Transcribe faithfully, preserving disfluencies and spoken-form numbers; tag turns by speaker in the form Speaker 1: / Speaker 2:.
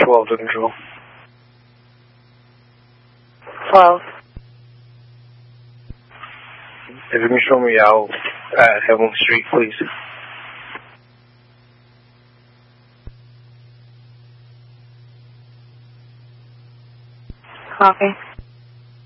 Speaker 1: twelve doesn't show.
Speaker 2: twelve.
Speaker 1: If you can show me out at Heaven Street, please.
Speaker 2: Okay.